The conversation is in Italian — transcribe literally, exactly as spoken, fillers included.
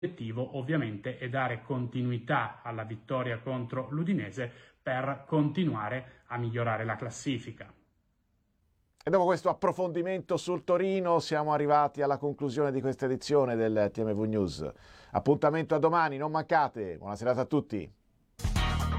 L'obiettivo ovviamente è dare continuità alla vittoria contro l'Udinese per continuare a migliorare la classifica. E dopo questo approfondimento sul Torino siamo arrivati alla conclusione di questa edizione del T M V News. Appuntamento a domani, non mancate. Buona serata a tutti.